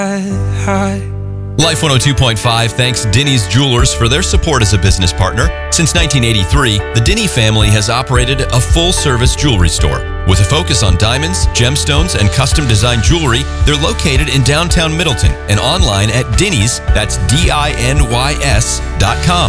Life 102.5 thanks Denny's Jewelers for their support as a business partner. Since 1983, the Denny family has operated a full-service jewelry store. With a focus on diamonds, gemstones, and custom-designed jewelry, they're located in downtown Middleton and online at Denny's, that's DINYS.com.